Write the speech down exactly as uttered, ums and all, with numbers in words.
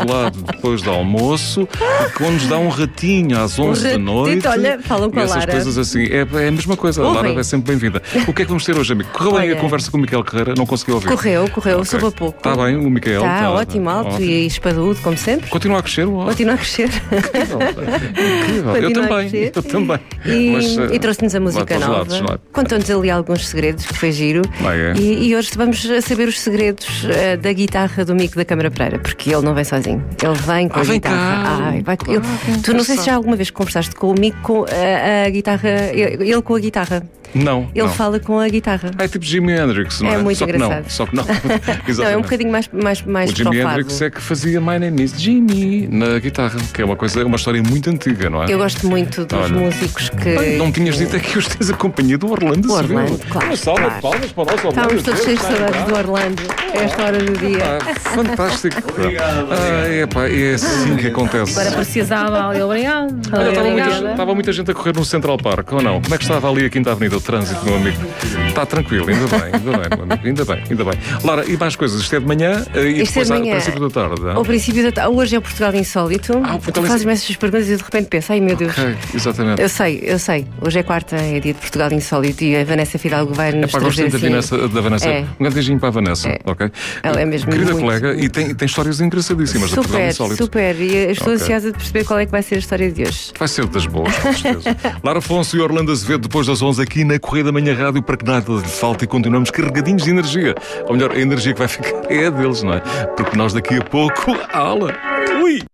lá depois do almoço, quando nos dá um ratinho às onze da noite. Olha, falam com e a essas Lara. coisas assim. É, é a mesma coisa. A Ouvem. Lara é sempre bem-vinda. O que é que vamos ter hoje, amigo? Correu bem Olha. a conversa com o Miquel Carreira? Não consegui ouvir. Correu, correu, Ok. soube a pouco. Está bem, o Miquel. Está tá- ótimo, alto ótimo. e espadudo, como sempre. Continua a crescer o homem. Continua a crescer. Incrível. Incrível. Eu Continua a também. crescer. Eu também. E, Mas, eh, e trouxe-nos a música lá, nova. dos lados, lá. Contou-nos ali alguns segredos, que foi giro. Lá é. E, e hoje vamos saber os segredos eh, da guitarra do Mico da Câmara Pereira, porque ele não vem sozinho. Ele vem com Ah, a vem guitarra. cá. Ai, vai- ele- Ah, tu não sei se engraçado. já alguma vez conversaste com o Mico com a, a guitarra, ele ele com a guitarra. Não. Ele não. fala com a guitarra. É tipo Jimi Hendrix, não é? É muito só que engraçado. não. Só que não. Não, é um Exatamente. bocadinho mais, mais, mais O Jimi para o fado. Hendrix é que fazia My Name is Jimmy na guitarra, que é uma coisa, uma história muito antiga, não é? Eu gosto muito dos Olha. músicos que. Ai, não tinhas dito é que hoje tens a companhia do Orlando O Azevedo. Orlando, claro, Uma salva claro. de palmas para o nosso Orlando Estávamos todos cheios Azevedo, de está saudades em do casa. Orlando a esta hora do dia. Ah, fantástico. Ah, é, pá, é assim que acontece. Agora precisava ali, obrigado. Olha, estava muita, Obrigada. estava muita gente a correr no Central Park, ou não? Como é que estava ali a Quinta Avenida, o trânsito, meu amigo? Está tranquilo, ainda bem, ainda bem, meu amigo, ainda bem, ainda bem. Lara, e mais coisas? Isto é de manhã eh, e Isto é depois de ao manhã. princípio da tarde. não? Ao princípio da ta- Hoje é o Portugal Insólito. Ah, o Portugal Tu fazes-me essas perguntas e de repente penso, ai meu Deus. Ok, exatamente. Eu sei, eu sei. Hoje é quarta, é dia de Portugal Insólito e a Vanessa Fidalgo vai É nos pá, gosto trazer muito da assim. Vanessa. Da Vanessa. É. Um grande beijinho para a Vanessa, É. ok? Ela é mesmo Querida muito, colega, e tem, tem histórias engraçadíssimas da Portugal Super, Insólito. super. E eu estou Ok. ansiosa de perceber qual é que vai ser a história de hoje. Vai ser das boas, com certeza. Lara Afonso e Orlando Azevedo, depois das onze, aqui na Correia da Manhã Rádio, para que nada lhe falte e continuamos carregadinhos de energia. Ou melhor, a energia que vai ficar é a deles, não é? Porque nós daqui a pouco, a aula. Ui!